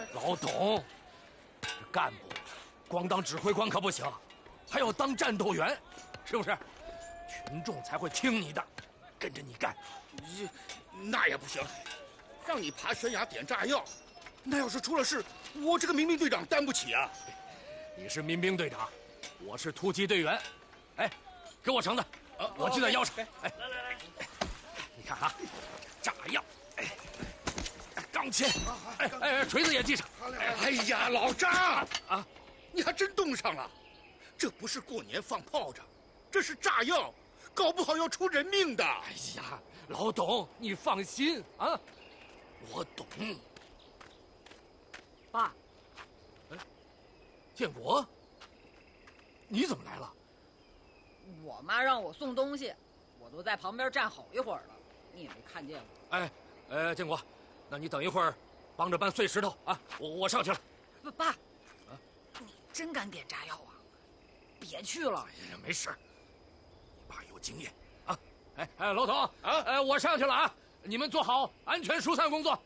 老董，干部光当指挥官可不行，还要当战斗员，是不是？群众才会听你的，跟着你干。 那也不行，让你爬悬崖点炸药，那要是出了事，我这个民兵队长担不起啊。 你是民兵队长，我是突击队员。哎，给我绳子，我系在腰上。哎，来，你看啊，炸药，钢钎，锤子也系上。 哎呀，老张啊，你还真冻上了。这不是过年放炮仗，这是炸药，搞不好要出人命的。 哎呀，老董，你放心啊，我懂。 爸， 建国，你怎么来了？ 我妈让我送东西，我都在旁边站好一会儿了，你也没看见我。 建国，那你等一会儿，帮着搬碎石头啊，我上去了。 爸，你真敢点炸药啊？别去了。 哎呀，没事，你爸有经验啊。老董啊，我上去了啊，你们做好安全疏散工作。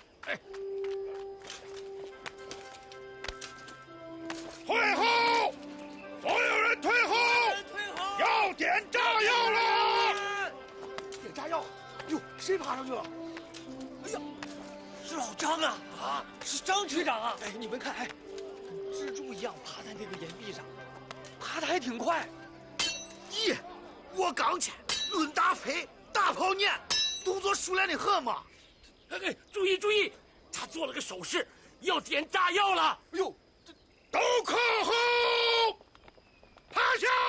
退后！所有人退后！要点炸药了！ 点炸药！哟，谁爬上去了？哎呀，是老张啊！啊，是张局长啊！哎，你们看，蜘蛛一样爬在那个岩壁上，爬得还挺快。 咦，我刚去，论打飞，大炮念，动作熟练的很嘛。 注意，他做了个手势，要点炸药了。 哎呦，都靠后，趴下！